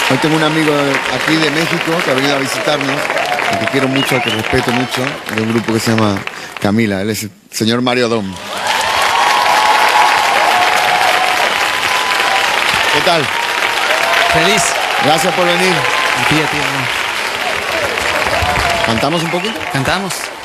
Hoy tengo un amigo aquí de México que ha venido a visitarnos, al que quiero mucho, al que respeto mucho, de un grupo que se llama Camila. Él es el señor Mario Dom. ¿Qué tal? Feliz. Gracias por venir. A ti, no. ¿Cantamos un poco? Cantamos.